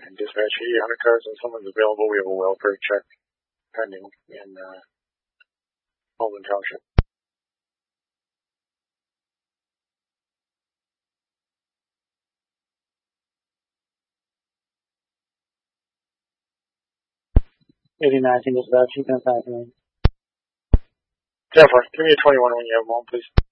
Dispatch 800 cars and someone's available. We have a welfare check pending in Holman Township. Dispatch, you can attack me. Jennifer, give me a 21 when you have them home, please.